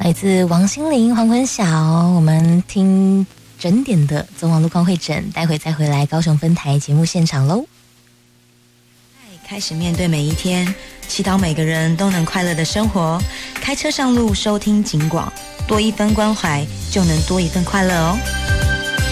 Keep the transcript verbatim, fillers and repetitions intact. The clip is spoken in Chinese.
来自王心凌黄昏晓，我们听整点的走网路况会诊，待会再回来高雄分台节目现场喽。 开始面对每一天，祈祷每个人都能快乐的生活。开车上路收听警广，多一分关怀就能多一份快乐哦。